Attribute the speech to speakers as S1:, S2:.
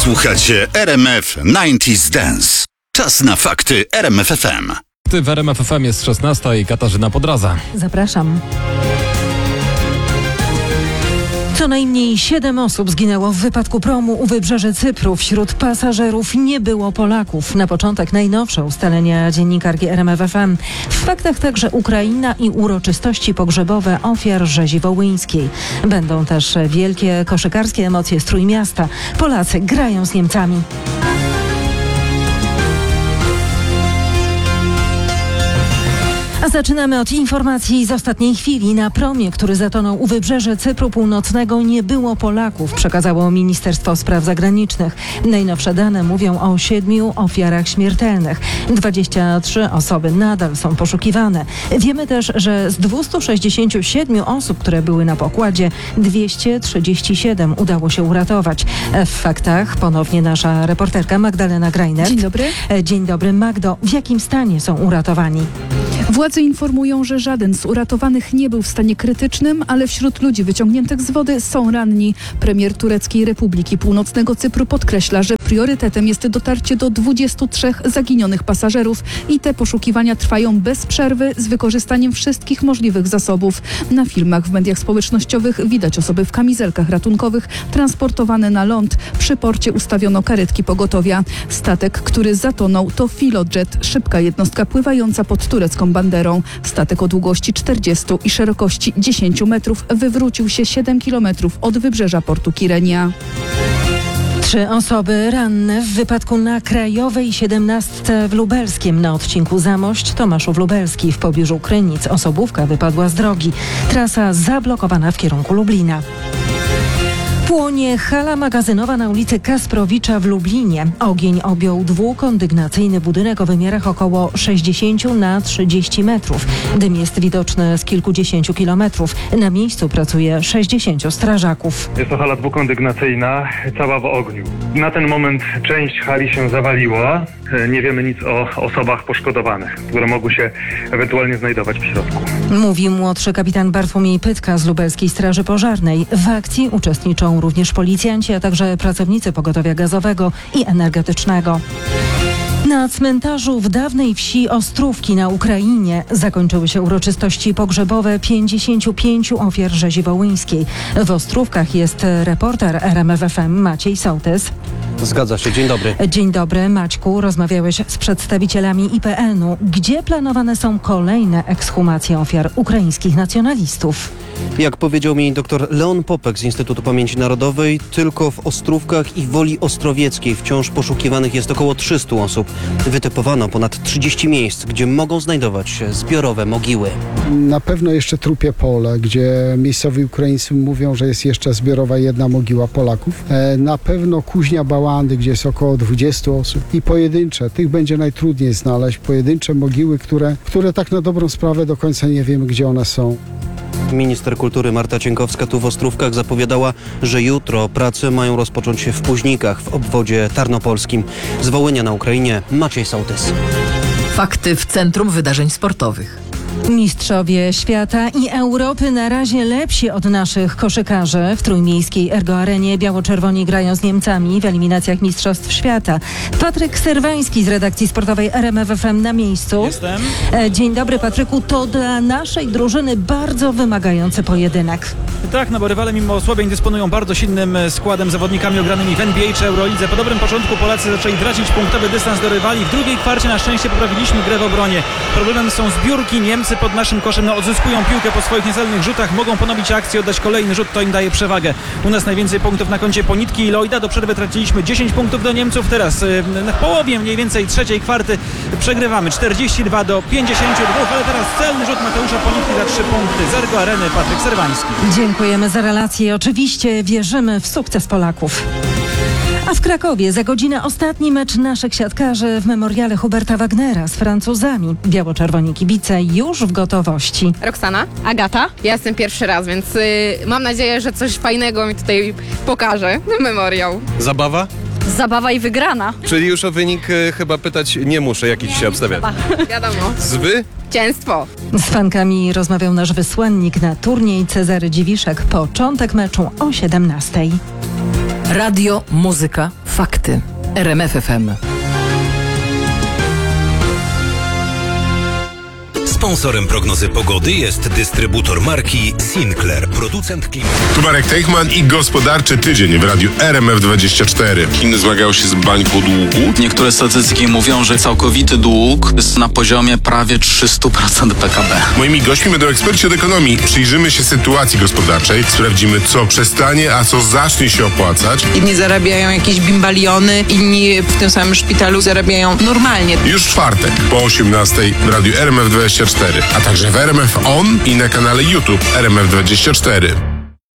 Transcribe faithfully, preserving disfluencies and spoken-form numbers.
S1: Słuchacie R M F dziewięćdziesiąt Dance. Czas na fakty R M F F M.
S2: W R M F F M jest szesnasta i Katarzyna Podraza.
S3: Zapraszam. Co najmniej siedem osób zginęło w wypadku promu u wybrzeży Cypru. Wśród pasażerów nie było Polaków. Na początek najnowsze ustalenia dziennikarki R M F F M. W faktach także Ukraina i uroczystości pogrzebowe ofiar rzezi wołyńskiej. Będą też wielkie koszykarskie emocje z Trójmiasta. Polacy grają z Niemcami. A zaczynamy od informacji z ostatniej chwili. Na promie, który zatonął u wybrzeży Cypru Północnego, nie było Polaków, przekazało Ministerstwo Spraw Zagranicznych. Najnowsze dane mówią o siedmiu ofiarach śmiertelnych. dwadzieścia trzy osoby nadal są poszukiwane. Wiemy też, że z dwustu sześćdziesięciu siedmiu osób, które były na pokładzie, dwieście trzydzieści siedem udało się uratować. W faktach ponownie nasza reporterka Magdalena Grajner.
S4: Dzień dobry.
S3: Dzień dobry, Magdo. W jakim stanie są uratowani?
S4: Władze informują, że żaden z uratowanych nie był w stanie krytycznym, ale wśród ludzi wyciągniętych z wody są ranni. Premier Tureckiej Republiki Północnego Cypru podkreśla, że priorytetem jest dotarcie do dwudziestu trzech zaginionych pasażerów i te poszukiwania trwają bez przerwy z wykorzystaniem wszystkich możliwych zasobów. Na filmach w mediach społecznościowych widać osoby w kamizelkach ratunkowych transportowane na ląd. Przy porcie ustawiono karetki pogotowia. Statek, który zatonął, to Filojet, szybka jednostka pływająca pod turecką banderą. Statek o długości czterdziestu i szerokości dziesięciu metrów wywrócił się siedem kilometrów od wybrzeża portu Kirenia.
S3: Trzy osoby ranne w wypadku na Krajowej siedemnastce w Lubelskiem na odcinku Zamość-Tomaszów-Lubelski w pobliżu Krynic. Osobówka wypadła z drogi. Trasa zablokowana w kierunku Lublina. Płonie hala magazynowa na ulicy Kasprowicza w Lublinie. Ogień objął dwukondygnacyjny budynek o wymiarach około sześćdziesiąt na trzydzieści metrów. Dym jest widoczny z kilkudziesięciu kilometrów. Na miejscu pracuje sześćdziesięciu strażaków.
S5: Jest to hala dwukondygnacyjna, cała w ogniu. Na ten moment część hali się zawaliła. Nie wiemy nic o osobach poszkodowanych, które mogły się ewentualnie znajdować w środku.
S3: Mówi młodszy kapitan Bartłomiej Pytka z Lubelskiej Straży Pożarnej. W akcji uczestniczą również policjanci, a także pracownicy pogotowia gazowego i energetycznego. Na cmentarzu w dawnej wsi Ostrówki na Ukrainie zakończyły się uroczystości pogrzebowe pięćdziesięciu pięciu ofiar rzezi wołyńskiej. W Ostrówkach jest reporter R M F F M Maciej Sołtys.
S6: Zgadza się, dzień dobry.
S3: Dzień dobry, Maćku. Rozmawiałeś z przedstawicielami I P N-u. Gdzie planowane są kolejne ekshumacje ofiar ukraińskich nacjonalistów?
S6: Jak powiedział mi dr Leon Popek z Instytutu Pamięci Narodowej, tylko w Ostrówkach i Woli Ostrowieckiej wciąż poszukiwanych jest około trzystu osób. Wytypowano ponad trzydzieści miejsc, gdzie mogą znajdować się zbiorowe mogiły.
S7: Na pewno jeszcze Trupie Pole, gdzie miejscowi Ukraińcy mówią, że jest jeszcze zbiorowa jedna mogiła Polaków. Na pewno Kuźnia Bałańdy, gdzie jest około dwudziestu osób i pojedyncze. Tych będzie najtrudniej znaleźć. Pojedyncze mogiły, które, które tak na dobrą sprawę do końca nie wiemy, gdzie one są.
S6: Minister kultury Marta Cienkowska tu w Ostrówkach zapowiadała, że jutro prace mają rozpocząć się w Późnikach w obwodzie tarnopolskim. Z Wołynia na Ukrainie Maciej Sołtys.
S8: Fakty w Centrum Wydarzeń Sportowych.
S3: Mistrzowie świata i Europy na razie lepsi od naszych koszykarzy. W trójmiejskiej Ergo Arenie biało-czerwoni grają z Niemcami w eliminacjach Mistrzostw Świata. Patryk Serwański z redakcji sportowej R M F F M na miejscu.
S9: Jestem.
S3: Dzień dobry, Patryku. To dla naszej drużyny bardzo wymagający pojedynek.
S9: Tak, no bo rywale mimo osłabień dysponują bardzo silnym składem, zawodnikami ogranymi w N B A czy Eurolidze. Po dobrym początku Polacy zaczęli tracić punktowy dystans do rywali. W drugiej kwarcie na szczęście poprawiliśmy grę w obronie. Problemem są zbiórki. Niemcy pod naszym koszem no, odzyskują piłkę po swoich niecelnych rzutach, mogą ponowić akcję, oddać kolejny rzut, to im daje przewagę. U nas najwięcej punktów na koncie Ponitki i Lloyda. Do przerwy traciliśmy dziesięć punktów do Niemców. Teraz w połowie mniej więcej trzeciej kwarty przegrywamy czterdzieści dwa do pięćdziesięciu dwóch, ale teraz celny rzut Mateusza Ponitki za trzy punkty. Z Ergo Areny Patryk Serwański.
S3: Dziękujemy za relację. Oczywiście wierzymy w sukces Polaków. A w Krakowie za godzinę ostatni mecz naszych siatkarzy w memoriale Huberta Wagnera z Francuzami. Biało-czerwoni kibice już w gotowości.
S10: Roxana, Agata, ja jestem pierwszy raz, więc y, mam nadzieję, że coś fajnego mi tutaj pokaże memoriał.
S11: Zabawa?
S10: Zabawa i wygrana.
S11: Czyli już o wynik y, chyba pytać nie muszę, jaki dzisiaj obstawiać.
S10: Wiadomo.
S11: Zwy?
S10: Zwycięstwo.
S3: Z fankami rozmawiał nasz wysłannik na turniej Cezary Dziwiszek. Początek meczu o siedemnastej.
S8: Radio, muzyka, Fakty. R M F F M.
S12: Sponsorem prognozy pogody jest dystrybutor marki Sinclair, producent klimatu.
S13: Tu Marek Teichman i gospodarczy tydzień w radiu R M F dwadzieścia cztery. Chiny zmagają się z bańką długu.
S14: Niektóre statystyki mówią, że całkowity dług jest na poziomie prawie trzysta procent P K B.
S13: Moimi gośćmi będą eksperci od ekonomii. Przyjrzymy się sytuacji gospodarczej, sprawdzimy, co przestanie, a co zacznie się opłacać.
S15: Inni zarabiają jakieś bimbaliony, inni w tym samym szpitalu zarabiają normalnie.
S13: Już w czwartek po osiemnastej w radiu R M F dwadzieścia cztery, a także w R M F On i na kanale YouTube R M F dwadzieścia cztery.